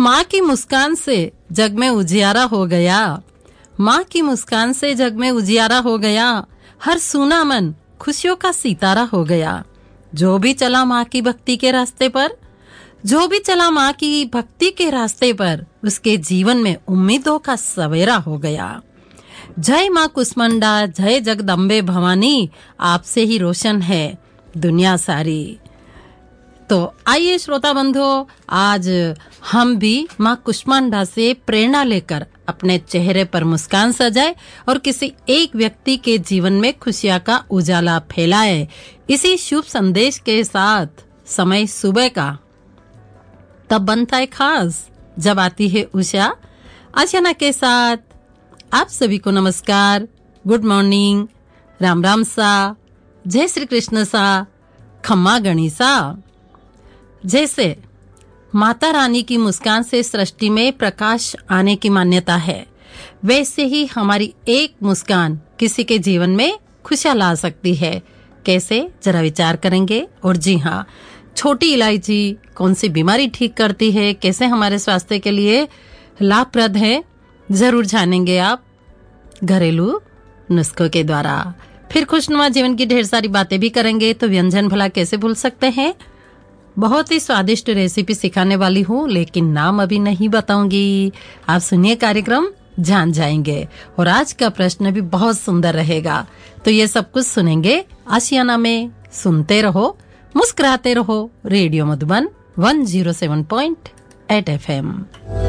माँ की मुस्कान से जग में उजियारा हो गया, माँ की मुस्कान से जग में उजियारा हो गया, हर सूना मन खुशियों का सितारा हो गया। जो भी चला माँ की भक्ति के रास्ते पर, जो भी चला माँ की भक्ति के रास्ते पर, उसके जीवन में उम्मीदों का सवेरा हो गया। जय माँ कुष्मांडा, जय जगदम्बे भवानी, आपसे ही रोशन है दुनिया सारी। तो आइए श्रोता बंधुओं, आज हम भी माँ कुष्मांडा से प्रेरणा लेकर अपने चेहरे पर मुस्कान सजाए और किसी एक व्यक्ति के जीवन में खुशियां का उजाला फैलाए। इसी शुभ संदेश के साथ समय सुबह का तब बनता है खास जब आती है उषा। आशना के साथ आप सभी को नमस्कार, गुड मॉर्निंग, राम राम सा, जय श्री कृष्ण सा, खम्मा गणिसा। जैसे माता रानी की मुस्कान से सृष्टि में प्रकाश आने की मान्यता है, वैसे ही हमारी एक मुस्कान किसी के जीवन में खुशियां ला सकती है। कैसे, जरा विचार करेंगे। और जी हाँ, छोटी इलायची कौन सी बीमारी ठीक करती है, कैसे हमारे स्वास्थ्य के लिए लाभप्रद है, जरूर जानेंगे आप घरेलू नुस्खों के द्वारा। फिर खुशनुमा जीवन की ढेर सारी बातें भी करेंगे। तो व्यंजन भला कैसे भूल सकते हैं। बहुत ही स्वादिष्ट रेसिपी सिखाने वाली हूँ, लेकिन नाम अभी नहीं बताऊंगी। आप सुनिए, कार्यक्रम जान जाएंगे। और आज का प्रश्न भी बहुत सुंदर रहेगा। तो ये सब कुछ सुनेंगे आशियाना में। सुनते रहो, मुस्कुराते रहो। Radio Madhuban 107.8 FM।